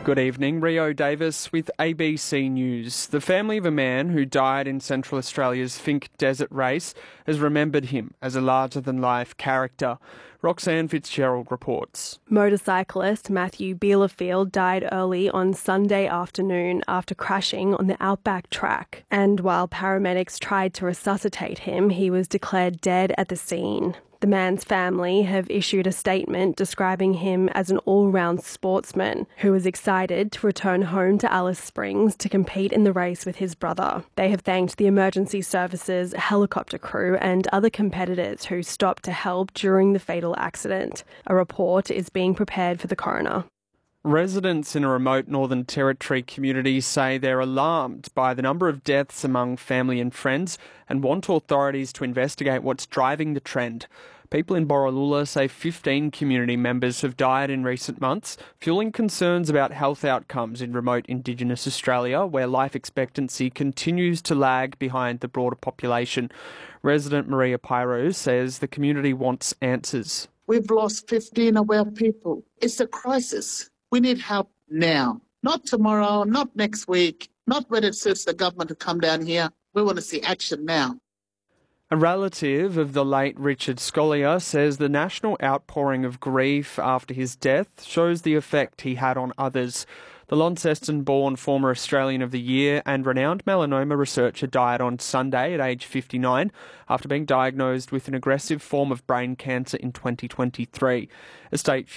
Good evening, Rio Davis with ABC News. The family of a man who died in Central Australia's Finke Desert Race has remembered him as a larger-than-life character. Roxanne Fitzgerald reports. Motorcyclist Matthew Bielefeld died early on Sunday afternoon after crashing on the Outback track. And while paramedics tried to resuscitate him, he was declared dead at the scene. The man's family have issued a statement describing him as an all-round sportsman who was excited to return home to Alice Springs to compete in the race with his brother. They have thanked the emergency services, helicopter crew and other competitors who stopped to help during the fatal accident. A report is being prepared for the coroner. Residents in a remote Northern Territory community say they're alarmed by the number of deaths among family and friends and want authorities to investigate what's driving the trend. People in Borroloola say 15 community members have died in recent months, fueling concerns about health outcomes in remote Indigenous Australia, where life expectancy continues to lag behind the broader population. Resident Maria Pyro says the community wants answers. We've lost 15 of our people. It's a crisis. We need help now, not tomorrow, not next week, not when it suits the government to come down here. We want to see action now. A relative of the late Richard Scolyer says the national outpouring of grief after his death shows the effect he had on others. The Launceston-born former Australian of the Year and renowned melanoma researcher died on Sunday at age 59 after being diagnosed with an aggressive form of brain cancer in 2023. A state